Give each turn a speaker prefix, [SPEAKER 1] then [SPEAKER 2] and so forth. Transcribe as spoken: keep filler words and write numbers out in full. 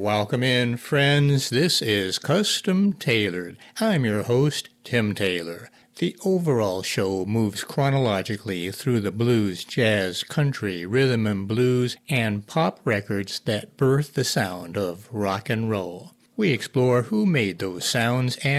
[SPEAKER 1] Welcome in, friends. This is Custom Tailored. I'm your host, Tim Taylor. The overall show moves chronologically through the blues, jazz, country, rhythm and blues, and pop records that birthed the sound of rock and roll. We explore who made those sounds and